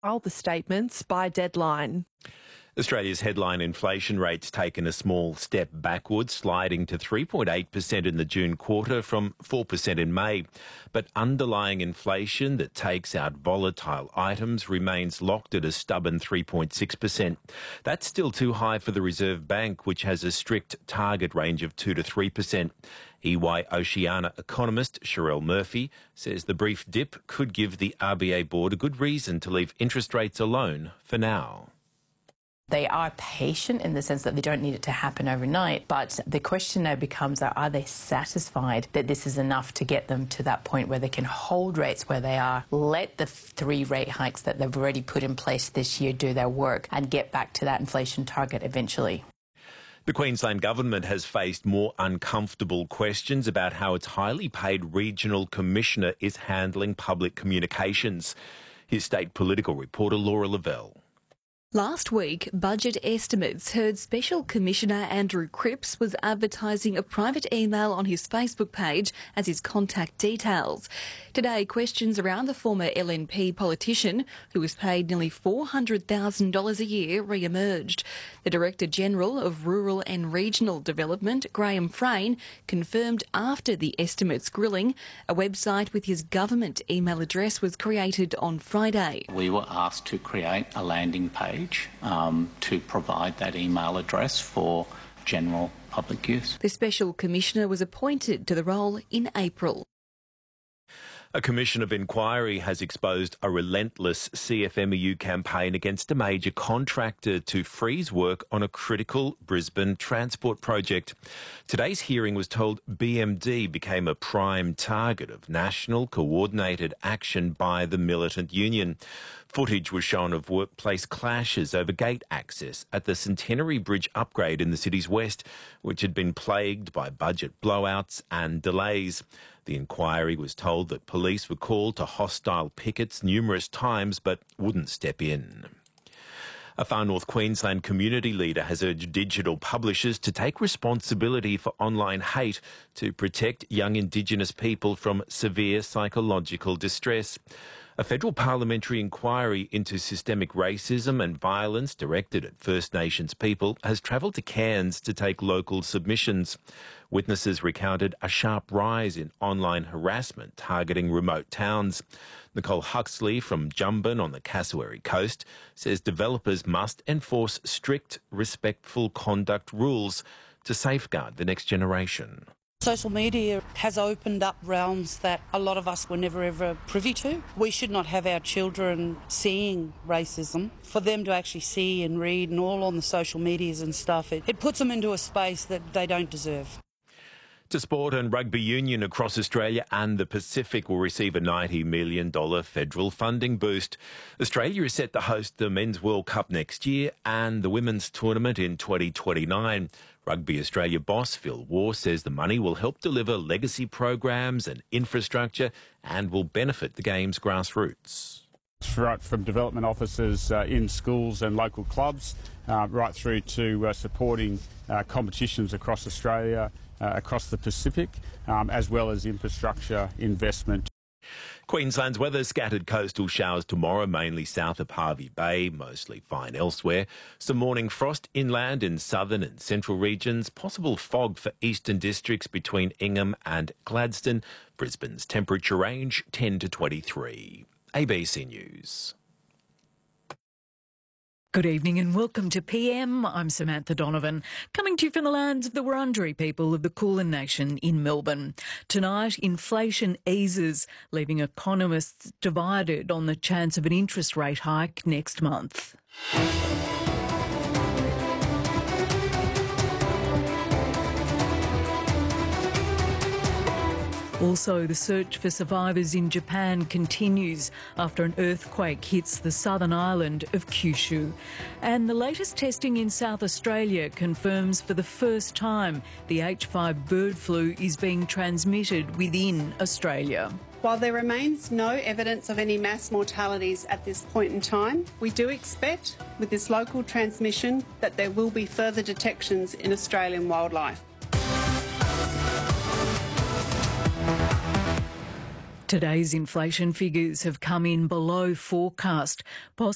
All the statements by Deadline. Australia's headline inflation rate's taken a small step backwards, sliding to 3.8% in the June quarter from 4% in May. But underlying inflation that takes out volatile items remains locked at a stubborn 3.6%. That's still too high for the Reserve Bank, which has a strict target range of 2 to 3%. EY Oceania economist Sherelle Murphy says the brief dip could give the RBA board a good reason to leave interest rates alone for now. They are patient in the sense that they don't need it to happen overnight, but the question now becomes, are they satisfied that this is enough to get them to that point where they can hold rates where they are, let the 3 rate hikes that they've already put in place this year do their work and get back to that inflation target eventually? The Queensland Government has faced more uncomfortable questions about how its highly paid regional commissioner is handling public communications. Here's state political reporter Laura Lavelle. Last week, Budget Estimates heard Special Commissioner Andrew Cripps was advertising a private email on his Facebook page as his contact details. Today, questions around the former LNP politician, who was paid nearly $400,000 a year, re-emerged. The Director General of Rural and Regional Development, Graham Frayne, confirmed after the Estimates grilling, a website with his government email address was created on Friday. We were asked to create a landing page to provide that email address for general public use. The Special Commissioner was appointed to the role in April. A commission of inquiry has exposed a relentless CFMEU campaign against a major contractor to freeze work on a critical Brisbane transport project. Today's hearing was told BMD became a prime target of national coordinated action by the militant union. Footage was shown of workplace clashes over gate access at the Centenary Bridge upgrade in the city's west, which had been plagued by budget blowouts and delays. The inquiry was told that police were called to hostile pickets numerous times but wouldn't step in. A Far North Queensland community leader has urged digital publishers to take responsibility for online hate to protect young Indigenous people from severe psychological distress. A federal parliamentary inquiry into systemic racism and violence directed at First Nations people has travelled to Cairns to take local submissions. Witnesses recounted a sharp rise in online harassment targeting remote towns. Nicole Huxley from Jumbin on the Cassowary Coast says developers must enforce strict, respectful conduct rules to safeguard the next generation. Social media has opened up realms that a lot of us were never ever privy to. We should not have our children seeing racism. For them to actually see and read and all on the social medias and stuff, it puts them into a space that they don't deserve. To sport, and rugby union across Australia and the Pacific will receive a $90 million federal funding boost. Australia is set to host the Men's World Cup next year and the Women's Tournament in 2029. Rugby Australia boss Phil Waugh says the money will help deliver legacy programs and infrastructure and will benefit the game's grassroots. Right from development officers in schools and local clubs, right through to supporting competitions across Australia, across the Pacific, as well as infrastructure investment. Queensland's weather: scattered coastal showers tomorrow, mainly south of Hervey Bay, mostly fine elsewhere. Some morning frost inland in southern and central regions. Possible fog for eastern districts between Ingham and Gladstone. Brisbane's temperature range 10 to 23. ABC News. Good evening and welcome to PM. I'm Samantha Donovan, coming to you from the lands of the Wurundjeri people of the Kulin Nation in Melbourne. Tonight, inflation eases, leaving economists divided on the chance of an interest rate hike next month. Also, the search for survivors in Japan continues after an earthquake hits the southern island of Kyushu. And the latest testing in South Australia confirms for the first time the H5 bird flu is being transmitted within Australia. While there remains no evidence of any mass mortalities at this point in time, we do expect, with this local transmission, that there will be further detections in Australian wildlife. Today's inflation figures have come in below forecast.